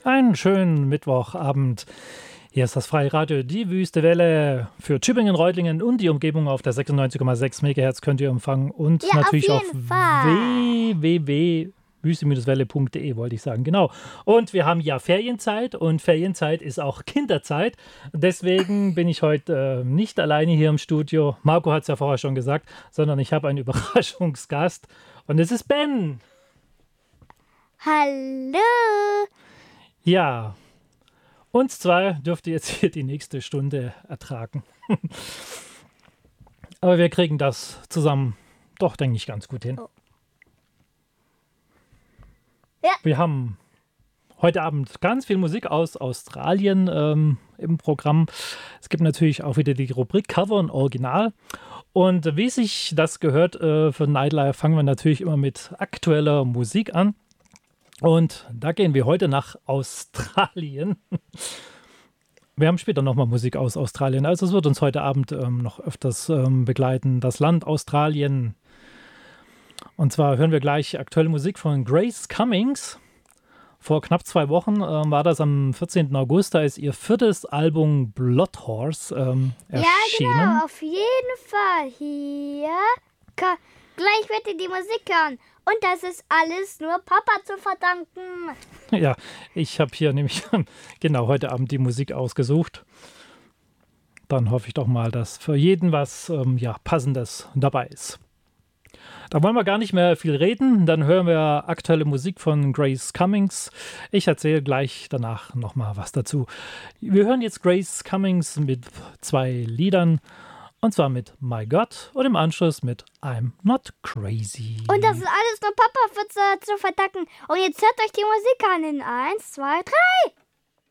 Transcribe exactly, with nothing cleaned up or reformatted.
Einen schönen Mittwochabend. Hier ist das Freie Radio, die Wüste Welle für Tübingen, Reutlingen und die Umgebung auf der sechsundneunzig Komma sechs Megahertz könnt ihr empfangen und ja, natürlich auf, auf w w w punkt wüste welle punkt de, wollte ich sagen, genau. Und wir haben ja Ferienzeit und Ferienzeit ist auch Kinderzeit. Deswegen bin ich heute äh, nicht alleine hier im Studio. Marco hat es ja vorher schon gesagt, sondern ich habe einen Überraschungsgast und es ist Ben. Hallo. Ja, uns zwei dürft ihr jetzt hier die nächste Stunde ertragen. Aber wir kriegen das zusammen doch, denke ich, ganz gut hin. Oh. Ja. Wir haben heute Abend ganz viel Musik aus Australien ähm, im Programm. Es gibt natürlich auch wieder die Rubrik Cover und Original. Und wie sich das gehört äh, für Nightlife, fangen wir natürlich immer mit aktueller Musik an. Und da gehen wir heute nach Australien. Wir haben später nochmal Musik aus Australien. Also es wird uns heute Abend ähm, noch öfters ähm, begleiten. Das Land Australien. Und zwar hören wir gleich aktuelle Musik von Grace Cummings. Vor knapp zwei Wochen ähm, war das am vierzehnten August. Da ist ihr viertes Album Blood Horse ähm, erschienen. Ja, genau, auf jeden Fall. Hier. Ka- Gleich wird ihr die Musik hören. Und das ist alles nur Papa zu verdanken. Ja, ich habe hier nämlich genau heute Abend die Musik ausgesucht. Dann hoffe ich doch mal, dass für jeden was ähm, ja, Passendes dabei ist. Da wollen wir gar nicht mehr viel reden. Dann hören wir aktuelle Musik von Grace Cummings. Ich erzähle gleich danach nochmal was dazu. Wir hören jetzt Grace Cummings mit zwei Liedern. Und zwar mit My God und im Anschluss mit I'm Not Crazy. Und das ist alles nur Papa für zu, zu verdanken. Und jetzt hört euch die Musik an in eins, zwei, drei.